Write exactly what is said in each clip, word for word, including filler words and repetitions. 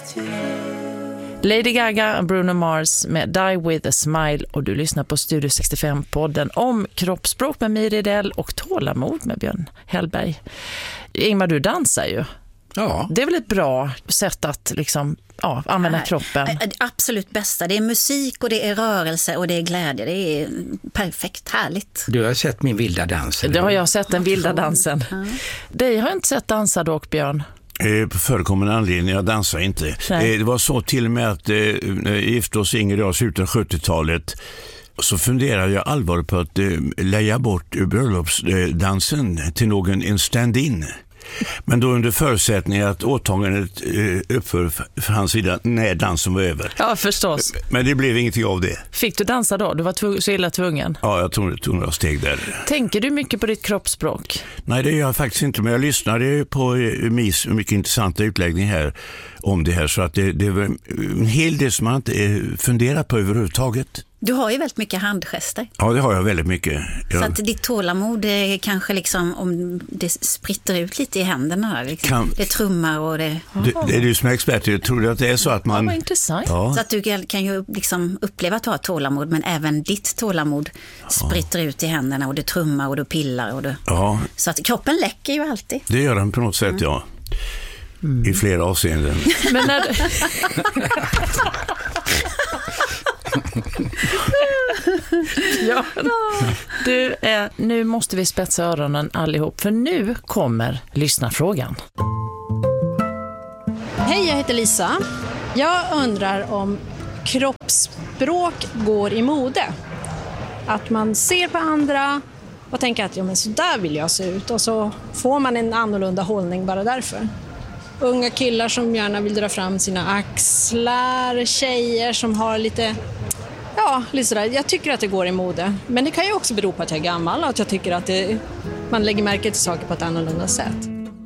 Lady Gaga och Bruno Mars med Die With A Smile, och du lyssnar på Studio sextiofem-podden om kroppsspråk med Miri Dell och tålamod med Björn Hellberg. Ingmar, du dansar ju. Ja. Det är väl ett bra sätt att liksom, ja, använda Nej, kroppen? Det absolut bästa. Det är musik och det är rörelse och det är glädje. Det är perfekt, härligt. Du har sett min vilda dans? Det har jag sett, den vilda dansen. Ja. Dig har jag inte sett dansa dock, Björn. På förekommande anledning, jag dansar inte. Nej. Det var så till och med att när jag gifte oss Inger och jag i slutet av sjuttiotalet, så funderade jag allvarligt på att leja bort bröllopsdansen till någon en stand-in. Men då under förutsättning att åtagandet uppför för hans sida när dansen var över. Ja, förstås. Men det blev ingenting av det. Fick du dansa då? Du var tv- så illa tvungen. Ja, jag tog, tog några steg där. Tänker du mycket på ditt kroppsspråk? Nej, det gör jag faktiskt inte. Men jag lyssnade på Mis mycket intressanta utläggning här om det här. Så att det, det är en hel del som man inte funderar på överhuvudtaget. Du har ju väldigt mycket handgester. Ja, det har jag väldigt mycket. Jag... Så att ditt tålamod är kanske liksom, om det spritter ut lite i händerna. Liksom. Kan... Det trummar och det... det... Det är du som är expert. Jag tror att det är så att man... Ja, vad intressant. Ja. Så att du kan ju liksom uppleva att ha tålamod, men även ditt tålamod spritter ja. ut i händerna och det trummar och det pillar. Och det... Ja. Så att kroppen läcker ju alltid. Det gör den på något sätt, mm. ja. Mm. I flera avseenden. Men när... ja, du, eh, nu måste vi spetsa öronen allihop, för nu kommer lyssnarfrågan. Hej, jag heter Lisa. Jag undrar om kroppsspråk går i mode. Att man ser på andra och tänker att ja, men så där vill jag se ut, och så får man en annorlunda hållning bara därför. Unga killar som gärna vill dra fram sina axlar, tjejer som har lite... Ja, lite sådär. Jag tycker att det går i mode. Men det kan ju också bero på att jag är gammal, att jag tycker att det, man lägger märke till saker på ett annorlunda sätt.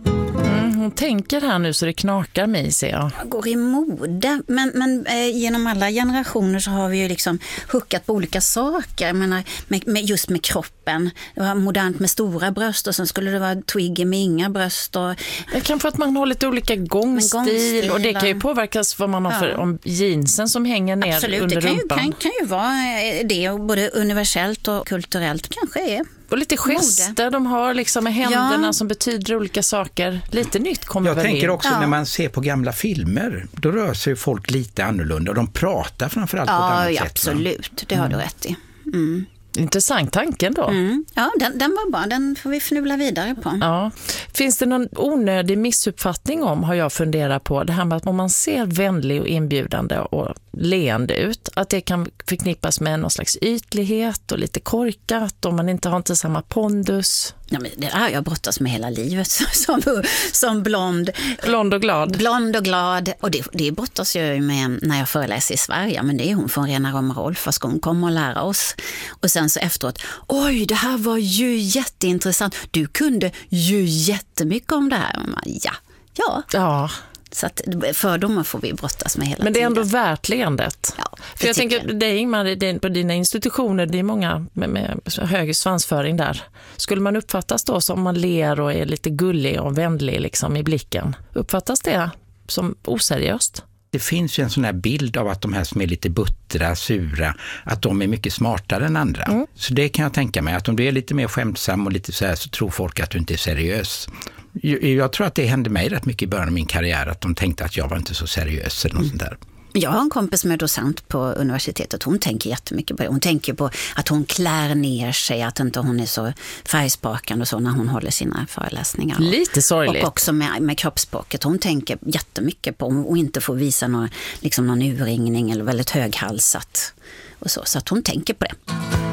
Mm, hon tänker här nu så det knakar mig, ser jag. Går i mode. Men, men eh, genom alla generationer så har vi ju liksom huckat på olika saker. Jag menar, med, med, just med kroppen. Det var modernt med stora bröst och sen skulle det vara twiggy med inga bröst. Och... Det kan för att man har lite olika gångstil, gångstil och det kan ju påverkas vad man har för, ja. om jeansen som hänger ner Absolut, under rumpan. rumpan. Absolut, det kan, kan ju vara det, både universellt och kulturellt kanske är. Och lite gester de har liksom med händerna, ja. som betyder olika saker. Lite nytt kommer Jag väl tänker in. också ja. när man ser på gamla filmer, då rör sig folk lite annorlunda och de pratar framförallt ja, på ett annat ja, sätt. Absolut, det har mm. du rätt i. Mm. Intressant tanken då. Mm. Ja, den, den var bra. Den får vi fnula vidare på. Ja. Finns det någon onödig missuppfattning om, har jag funderat på, det här med att om man ser vänlig och inbjudande och leende ut, att det kan förknippas med någon slags ytlighet och lite korkat, om man inte har inte samma pondus. Ja, men det har jag brottats med hela livet som, som blond. Blond och glad. Blond och glad. Och det, det brottas jag med när jag föreläser i Sverige. Men det är hon från Rena Roma Rolf. Vad ska hon komma och lära oss? Och sen så efteråt, oj, det här var ju jätteintressant. Du kunde ju jättemycket om det här. Man, ja, ja. Ja. Så att fördomar får vi brottas med hela tiden. Men det är ändå värt leendet. Ja, för jag tänker, det är Ingmar, på dina institutioner, det är många med, med hög svansföring där. Skulle man uppfattas då som man ler och är lite gullig och vänlig liksom i blicken? Uppfattas det som oseriöst? Det finns ju en sån här bild av att de här som är lite buttra, sura, att de är mycket smartare än andra. Mm. Så det kan jag tänka mig, att om du är lite mer skämtsam och lite så här, så tror folk att du inte är seriös. Jag tror att det hände mig rätt mycket i början av min karriär, att de tänkte att jag var inte så seriös eller något mm. sånt där. Jag har en kompis som är docent på universitetet. Hon tänker jättemycket på det. Hon tänker på att hon klär ner sig, att inte hon är så färgsprakande och så när hon håller sina föreläsningar. Lite sorgligt. Och också med, med kroppsspråket. Hon tänker jättemycket på att inte få visa någon, liksom någon urringning eller väldigt höghalsat och så. Så att hon tänker på det.